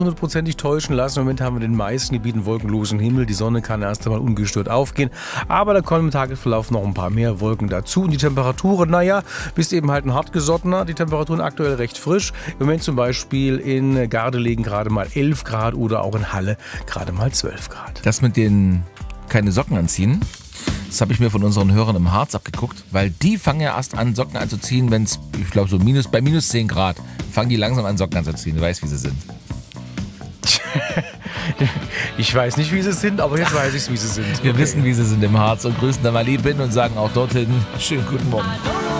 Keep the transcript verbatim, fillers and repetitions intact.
hundertprozentig täuschen lassen. Im Moment haben wir in den meisten Gebieten wolkenlosen Himmel. Die Sonne kann erst einmal ungestört aufgehen. Aber da kommen im Tagesverlauf noch ein paar mehr Wolken dazu. Und die Temperaturen, naja, bist eben halt ein hartgesottener. Die Temperaturen aktuell recht frisch. Im Moment zum Beispiel in Gardelegen gerade mal elf Grad oder auch in Halle gerade mal zwölf Grad. Das mit den keine Socken anziehen, das habe ich mir von unseren Hörern im Harz abgeguckt, weil die fangen ja erst an, Socken anzuziehen, wenn es, ich glaube, so minus, bei minus zehn Grad fangen die langsam an, Socken anzuziehen. Du weißt, wie sie sind. Ich weiß nicht, wie sie sind, aber jetzt weiß ich, wie sie sind. Wir okay. wissen, wie sie sind im Harz und grüßen da mal lieb hin und sagen auch dorthin schönen guten Morgen.